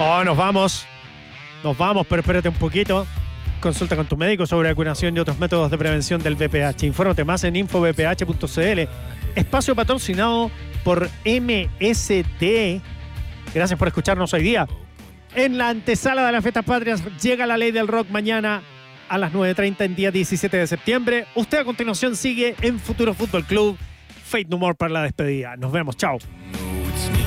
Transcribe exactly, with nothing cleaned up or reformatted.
Oh, nos vamos. Nos vamos, pero espérate un poquito. Consulta con tu médico sobre vacunación y otros métodos de prevención del V P H. Infórmate más en info v p h punto c l. Espacio patrocinado por M S T. Gracias por escucharnos hoy día. En la antesala de las fiestas patrias llega la ley del rock mañana a las nueve treinta en día diecisiete de septiembre. Usted a continuación sigue en Futuro Fútbol Club. Fate No More para la despedida. Nos vemos. Chao.